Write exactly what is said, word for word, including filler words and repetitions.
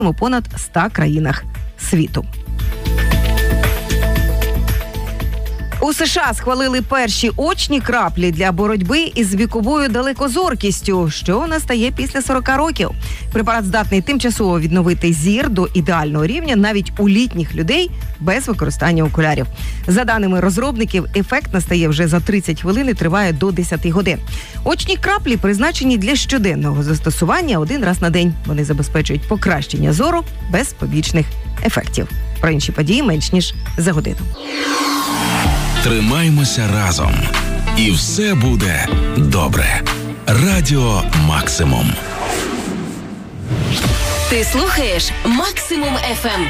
у понад ста країнах світу. У США схвалили перші очні краплі для боротьби із віковою далекозоркістю, що настає після сорока років. Препарат здатний тимчасово відновити зір до ідеального рівня навіть у літніх людей без використання окулярів. За даними розробників, ефект настає вже за тридцять хвилин і триває до десять годин. Очні краплі призначені для щоденного застосування один раз на день. Вони забезпечують покращення зору без побічних ефектів. Про інші події менш ніж за годину. Тримаймося разом. І все буде добре. Радіо Максимум. Ти слухаєш Максимум еф ем.